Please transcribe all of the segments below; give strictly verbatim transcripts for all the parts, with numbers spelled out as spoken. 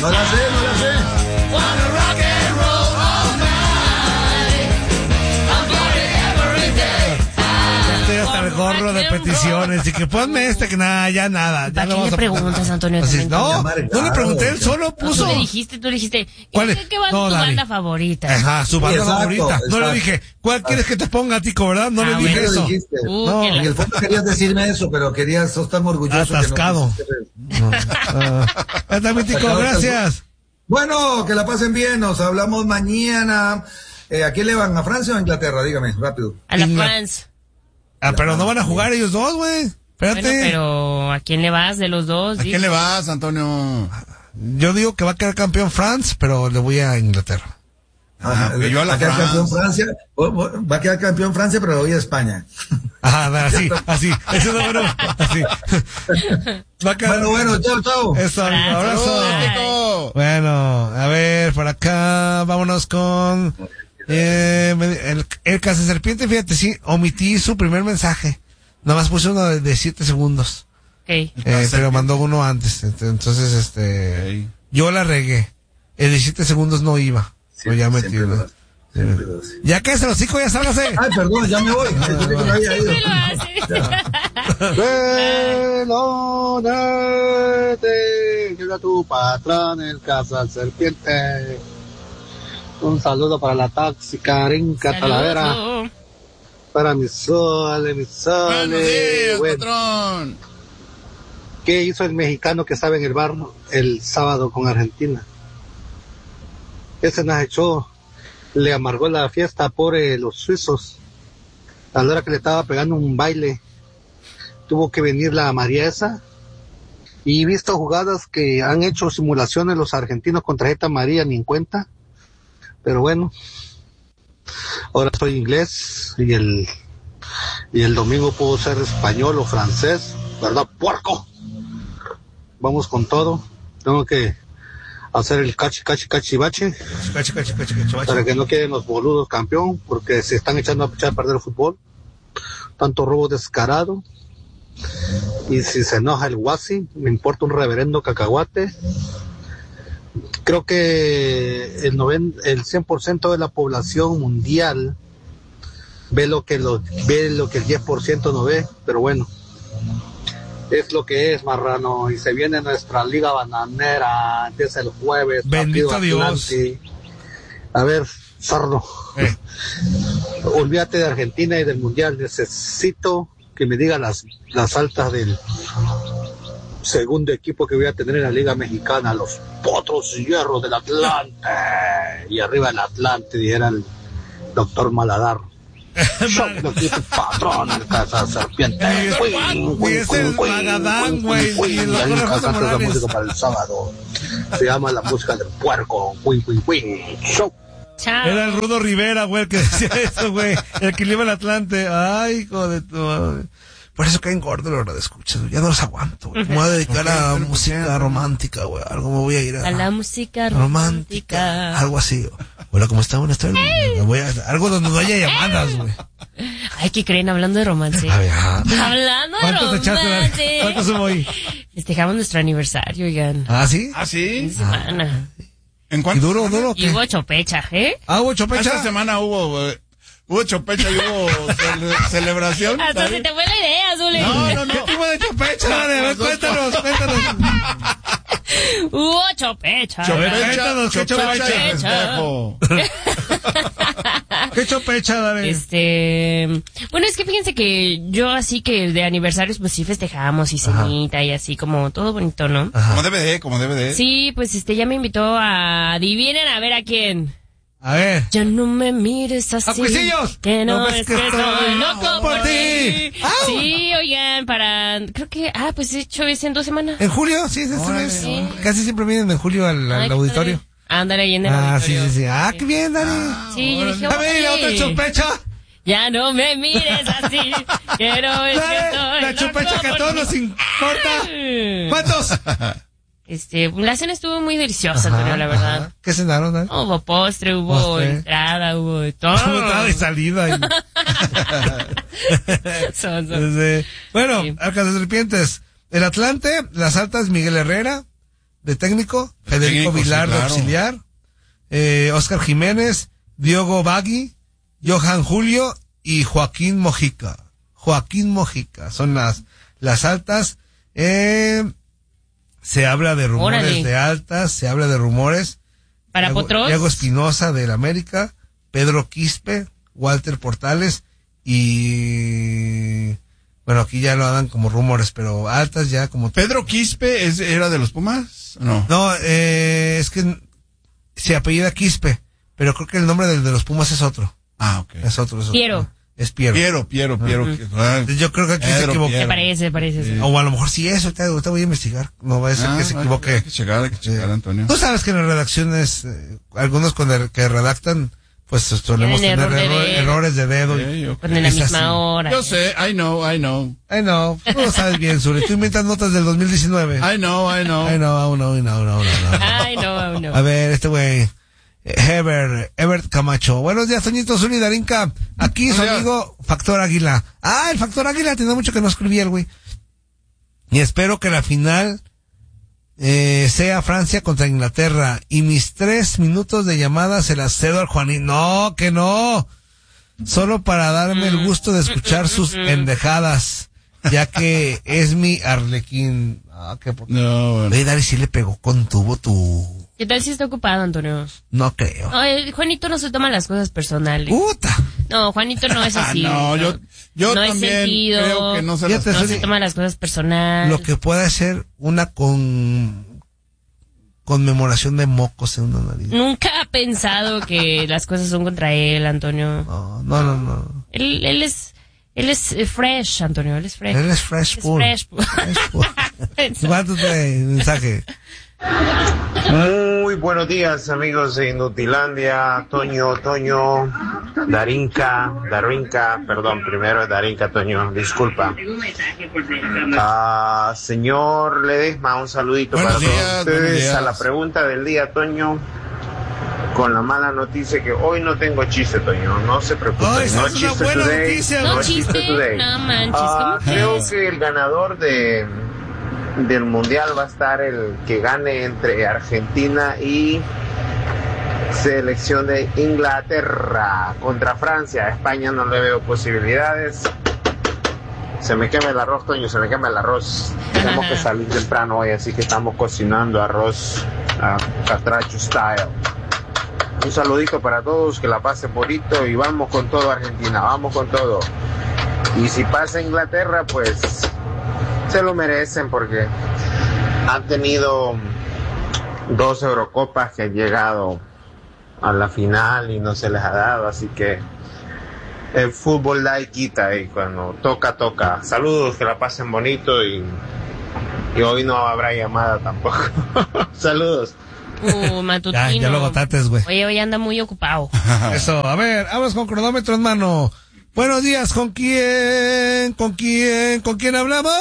No la sé, no la sé. Wanna rock and roll all night. I'm party every day. Estoy hasta el gorro de peticiones y que ponme este que nada, ya nada. Ya ¿Para qué le preguntas, Antonio? Así, no, no le pregunté, él solo puso. Tú le dijiste, tú le dijiste, ¿cuál es? ¿qué, qué va No, tu Dani. banda favorita? Ajá, su banda Exacto, favorita. No exacto. le dije, ¿cuál quieres que te ponga, tico, verdad? No Ah, le dije bueno. eso. Dijiste. Uh, No, que En la- el fondo querías decirme eso, pero querías, sos tan orgulloso. Atascado. Que no quisiste. Ah, ahí está mi tico, Sacado gracias. Bueno, que la pasen bien, nos hablamos mañana. Eh, ¿A quién le van? ¿A Francia o a Inglaterra? Dígame, rápido. A la Ingla- France. Ah, pero no van a jugar ellos dos, güey. Espérate. Bueno, pero ¿a quién le vas de los dos? ¿A quién le vas, Antonio? Yo digo que va a quedar campeón France, pero le voy a Inglaterra. Ah, porque yo a la va a quedar France. campeón Francia, o- o- va a quedar campeón Francia, pero voy a España. Ajá, así, así. Eso es bueno, así. Va a quedar... Bueno, bueno, chao, chao. Eso, amigo, abrazo. Saludos, Tico. Bueno, a ver, por acá, vámonos con... Eh, me- el, el Cazaserpiente, fíjate, sí, omití su primer mensaje. Nada más puse uno de, de siete segundos. Ok. Eh, pero mandó uno antes. Ent- Entonces, este... Ok. Yo la regué. El de siete segundos no iba. Pero ya metí Siempre uno. lo hace, siempre lo hace. Ya que se los hijos, ya sálgase. Ay, perdón, ya me voy. Pensé que me había ido. Pelonete, llega tu patrón, el Cazaserpiente. Un saludo para la tóxica Rinca Talavera. Saludos. Para mi sole, mi Buenos sole. días, Bueno, patrón. ¿qué hizo el mexicano que estaba en el bar el sábado con Argentina? Ese nos echó, le amargó la fiesta por eh, los suizos. A la hora que le estaba pegando un baile, tuvo que venir la María esa. Y visto jugadas que han hecho simulaciones los argentinos con tarjeta amarilla, ni en cuenta. Pero bueno, ahora soy inglés y el y el domingo puedo ser español o francés, ¿verdad, puerco? Vamos con todo. Tengo que hacer el cachi, cachi, cachi, bache, Cacho, cacho, cacho, cacho, para cacho. que no queden los boludos campeón, porque se están echando a echar a perder el fútbol. Tanto robo descarado. Y si se enoja el guasi, me importa un reverendo cacahuate. Creo que el, noven, el cien por ciento de la población mundial ve lo que lo, ve lo que el diez por ciento no ve, pero bueno, es lo que es, marrano. Y se viene nuestra liga bananera, empieza el jueves. Bendito partido Dios. Atlante. A ver, sordo, Eh. olvídate de Argentina y del mundial. Necesito que me diga las, las altas del segundo equipo que voy a tener en la Liga Mexicana, los Potros Hierros del Atlante. Y arriba el Atlante, dijera el doctor Maladar. Yo lo que tu patrón, el Cazaserpiente. Y es- y es el Magadán, güey, y el Y ahí doctor José cantaste la Morales. música para el sábado. Se llama la música del puerco. Win, win, win. Show. Chao. Era el Rudo Rivera, güey, el que decía eso, güey. El que le iba al Atlante. Ay, hijo de tu madre. Por eso caen gordos los radioescuchas, güey. Ya no los aguanto, güey. Me voy a dedicar a música romántica, güey. Algo me voy a ir a... A la música romántica. romántica. Algo así. Hola, ¿cómo está? Buenas tardes. Me voy a... Algo donde no haya llamadas, güey. Ay, ¿qué creen? Hablando de romance. A ver, ah. Hablando de ¿Cuántos te echaste, Dani? romance. ¿Cuántos subo hoy? Festejamos nuestro aniversario, oigan. ¿Ah, sí? ¿Ah, Fin de sí? semana. ¿En ¿Y cuánto? duro, duro o Y qué? hubo chopecha, ¿eh? Ah, hubo Esta chopecha. semana hubo, eh, hubo chopecha y hubo cele- celebración. Hasta se ¿sabes? te fue la idea, Zule. No, no, no. ¿Qué tipo de chopecha, Dani? A ver, Las dos cuéntanos, cuéntanos. Hubo chopecha. Chopecha. Chopecha, ¿Qué chopecha y chopecha? festejo. ¿Qué chopecha, Dani? Este, bueno, es que fíjense que yo así que de aniversarios pues sí festejamos y cenita y así como todo bonito, ¿no? Como debe de, como debe de. Sí, pues este ya me invitó a adivinen a ver a quién. A ver. Ya no me mires así. ¡A Cuisillos! Que no, No ves es que que estoy estoy loco por por ti. ti. ¡Au! Sí, oigan, para, creo que, ah, pues de hecho es en dos semanas. ¿En julio? Sí, es este Órale, mes. sí. Casi siempre vienen en julio al, al Ay, qué auditorio. padre. Ándale ahí en el Ah, sí, auditorio. sí, sí. Ah, qué bien, Dani. Sí, yo dije, A ver, ¿y la órale. otra chopecha? Ya no me mires así, que no es que Dale, estoy la chopecha loco que a por todos ti. nos importa. ¿Cuántos? Este, la cena estuvo muy deliciosa, Antonio, la verdad. Ajá. ¿Qué cenaron, Dani? Hubo postre, hubo Postre. entrada, hubo de todo. Entrada y salida. y- Son- son. Desde- Bueno, Sí. Arcas de Serpientes. El Atlante, las altas Miguel Herrera, de técnico, Federico técnico, sí, Vilar de claro. auxiliar, eh, Oscar Jiménez, Diogo Bagui, Johan Julio y Joaquín Mojica. Joaquín Mojica son las, las altas. Eh, se habla de rumores Órale. de altas, se habla de rumores. Para Diego- Potros. Diego Espinosa del América, Pedro Quispe, Walter Portales y bueno, aquí ya lo dan como rumores, pero altas ya como ¿Pedro Quispe es, era de los Pumas? No. no, eh, es que se apellida Quispe, pero creo que el nombre del de los Pumas es otro, Ah, ok. es otro, es otro. Piero. Es Piero. Piero, Piero, Piero. que- ah, Yo creo que aquí se Pedro equivocó. Se Piero. parece, parece. sí. O a lo mejor sí eso, ahorita, ahorita voy a investigar. No va a ser ah, que se hay equivoque. Hay que checar, hay que checar, Antonio. Tú sabes que en las redacciones, eh, algunos con el que redactan, pues solemos Tienen tener error de error- dedo. errores de dedo. y- Sí, ok. Ponen la Es misma así. hora. Yo sé, I know, I know. Ay, no, tú lo sabes bien, Suri. Tú inventas notas del dos mil diecinueve. I know, I know. Ay, no, aún no, no, no, no, no. Ay, no, no. A ver, este güey, eh, Heber, Hebert Camacho. Buenos días, Toñito, Zuli, Darinka. Aquí su Buenos días. amigo Factor Águila. Ah, el Factor Águila, tenía mucho que no escribía el güey. Y espero que la final eh, sea Francia contra Inglaterra. Y mis tres minutos de llamada se las cedo al Juanín. No, que no. Solo para darme el gusto de escuchar sus pendejadas. Ya que es mi arlequín. Ah, qué po- No, bueno. Oye, Dari, sí le pegó con tubo tu... ¿Qué tal si está ocupado, Antonio? No creo. No, el Juanito no se toma las cosas personales. Puta. No, Juanito no es Ah, así. no, yo, yo no es también sentido, creo que no se Fíjate, las... No Zuli, se toma las cosas personales. lo que puede ser una con... conmemoración de mocos en una nariz. Nunca ha pensado que las cosas son contra él, Antonio. No, no, no, no. Él, él es, él es eh, fresh, Antonio, él es fresh. Él es fresh Es pool. fresh pool. Fresh pool. ¿Cuánto te mensaje? Muy buenos días, amigos de Inutilandia, Toño, Toño, Darinka, Darinka, perdón, primero es Darinka, Toño, disculpa. Ah, señor Ledesma, un saludito Buenos para días, todos buenos ustedes. días. A la pregunta del día, Toño, con la mala noticia que hoy no tengo chiste, Toño, no se preocupen, Ay, esa no es una chiste buena today, noticia, No güey. chiste, today. no manches, Ah, ¿cómo creo crees? que el ganador de del mundial va a estar el que gane entre Argentina y selección de Inglaterra contra Francia. A España no le veo posibilidades. Se me quema el arroz, Toño, se me quema el arroz. Tenemos que salir temprano hoy, así que estamos cocinando arroz a catracho style. Un saludito para todos, que la pasen bonito y vamos con todo Argentina, vamos con todo. Y si pasa Inglaterra, pues se lo merecen porque han tenido dos Eurocopas que han llegado a la final y no se les ha dado, así que el fútbol da y quita y cuando toca, toca. Saludos, que la pasen bonito y, y hoy no habrá llamada tampoco. Saludos. Uh, matutino. Ya, ya lo agotates, güey. Oye, hoy anda muy ocupado. Eso, a ver, vamos con cronómetro en mano. Buenos días, ¿con quién? ¿Con quién? ¿Con quién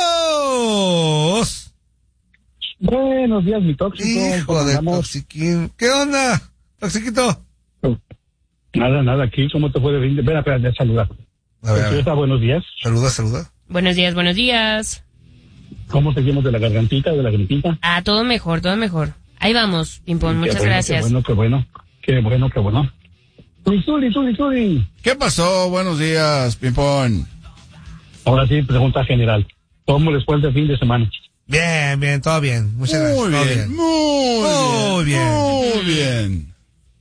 hablamos? Buenos días, mi tóxico. Hijo ¿Cómo de andamos? Toxiquín. ¿Qué onda, Toxiquito? Nada, nada, aquí, ¿cómo te puede venir? Espera, espera, de saludar. A ver, a ver. Empieza, buenos días. Saluda, saluda. Buenos días, buenos días. ¿Cómo seguimos de la gargantita, de la gripita? Ah, todo mejor, todo mejor. Ahí vamos, Pimpón, Qué muchas bueno, gracias. Qué bueno, qué bueno. Qué bueno, qué bueno. Zuli, Zuli, Zuli, Zuli. ¿Qué pasó? Buenos días, Pimpón. Ahora sí, pregunta general. ¿Cómo les fue el de fin de semana? Bien, bien, todo bien. Muchas gracias. Muy todo bien, muy Muy bien, bien. muy bien.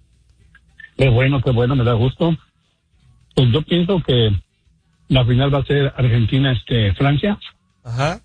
Qué bueno, qué bueno, me da gusto. Pues yo pienso que la final va a ser Argentina, este, Francia. Ajá.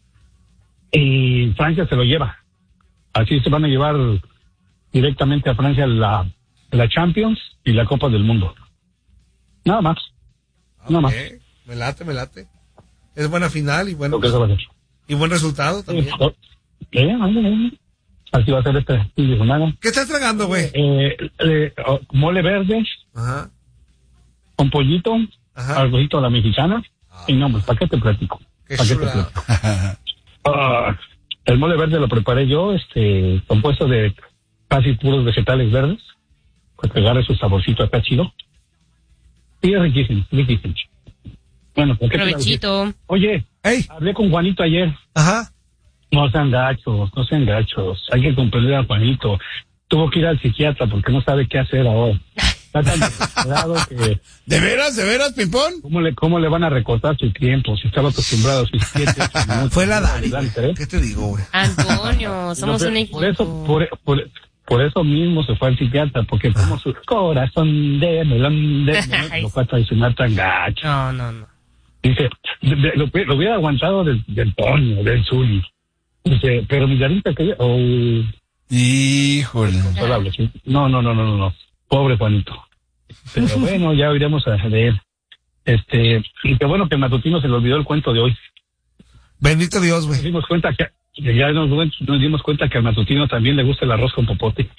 Y Francia se lo lleva. Así se van a llevar directamente a Francia la, la Champions y la Copa del Mundo. Nada más. Nada más. Ok, me late, me late. Es buena final y bueno, Lo que se va a hacer. y buen resultado también. Eh, ándale, ándale. Así va a ser este fin de semana. ¿Qué estás tragando, güey? Eh, eh, oh, mole verde Ajá. con pollito, Ajá. arrocito a la mexicana. Y no, pues, ¿para qué te platico? Qué ¿Para qué te chula. platico? Ah, el mole verde lo preparé yo, este, compuesto de casi puros vegetales verdes, pues que agarre su saborcito acá chido. Sí, es riquísimo, riquísimo. Bueno, ¿por qué te iba a decir? Provechito. Oye, Ey, hablé con Juanito ayer ajá. No sean gachos, no sean gachos. Hay que comprender a Juanito. Tuvo que ir al psiquiatra porque no sabe qué hacer ahora. Está tan desesperado que... ¿De veras, de veras, Pimpón? ¿Cómo le, cómo le van a recortar su tiempo? Si estaba acostumbrado a sus siete, ocho minutos. Fue la Dari, Adelante, güey. ¿eh? ¿Qué te digo, güey? Antonio, somos No, un pero equipo. Por eso, por, por, por eso mismo se fue al psiquiatra, porque como su corazón de melón de Ay, lo fue a traicionar tan gacho. No, no, no. Dice, de- de- lo, lo hubiera aguantado del, del Toño, del Zuli. Dice, pero mi Darita que... Oh, Híjole. consolable, ¿sí? No, no, no, no, no, no. Pobre Juanito. Pero bueno, ya oiremos a- de él. Este, y qué bueno que al matutino se le olvidó el cuento de hoy. Bendito Dios, Nos güey. dimos cuenta que, que ya nos, nos dimos cuenta que al matutino también le gusta el arroz con popote.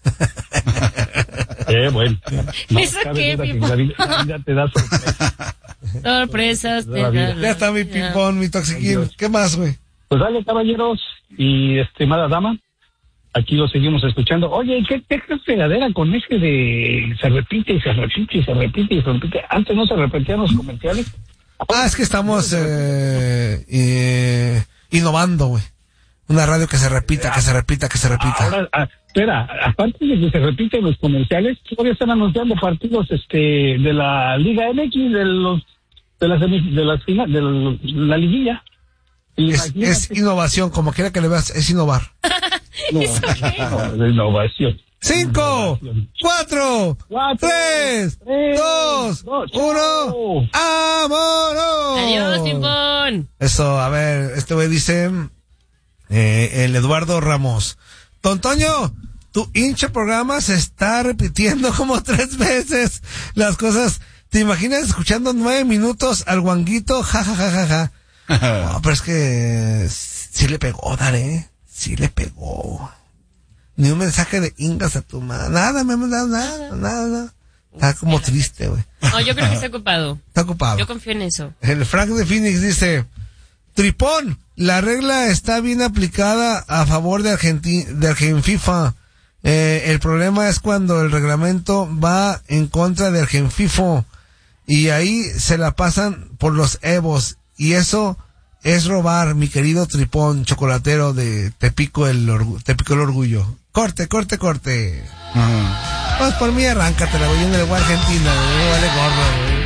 Eh, bueno. No ¿Eso cabe qué, duda que Pipo? la vida, la vida te da sorpresas. Sorpresas. La vida. Ya está mi ping-pong, mi toxiquín. Dios. ¿Qué más, güey? Pues dale, caballeros y estimada dama, aquí lo seguimos escuchando. Oye, ¿qué, qué, qué fregadera con ese de se repite y se repite y se repite y se repite? Antes no se repetían los comerciales. Ah, es que estamos eh, eh, innovando, güey. Una radio que se repita, que se repita, que se repita. Ahora, ah, espera, aparte de que se repiten los comerciales, todavía están anunciando partidos este de la Liga M X, de los de las semi- de las fina- de la liguilla. Es, es innovación, como quiera que le veas, es innovar. No, no, de innovación. Cinco, cuatro, Cuatro, tres, tres, dos, dos, uno, ¡vámonos! Adiós, Pimpón. Eso, a ver, este güey dice, eh, el Eduardo Ramos. Don Toño, tu hinche programa se está repitiendo como tres veces las cosas. ¿Te imaginas escuchando nueve minutos al guanguito? Ja, ja, ja, ja, ja. No, pero es que sí le pegó, Daré. Sí le pegó. Ni un mensaje de ingas a tu madre. Nada, me ha mandado nada, nada, nada. Está como triste, güey. No, yo creo que está ocupado. Está ocupado. Yo confío en eso. El Frank de Phoenix dice, Tripón, la regla está bien aplicada a favor de Argentina, de Argenfifa. Eh, el problema es cuando el reglamento va en contra de Argenfifo y ahí se la pasan por los evos y eso es robar, mi querido Tripón chocolatero de Te pico el, orgu- te pico el orgullo. Corte, corte, corte. Ajá. Pues por mí arráncate, la voy en el Argentina, güey, vale gorro, güey.